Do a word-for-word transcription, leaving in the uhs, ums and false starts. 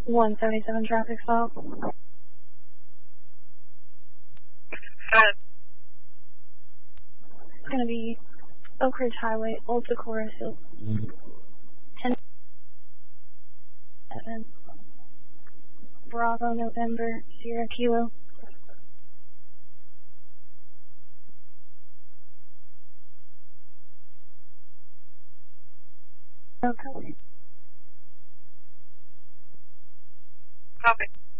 one seventy-seven traffic stop. Uh, It's going to be Oak Ridge Highway, Old Decorah Hills. ten seven. Bravo, November, Sierra Kilo. Okay. copy.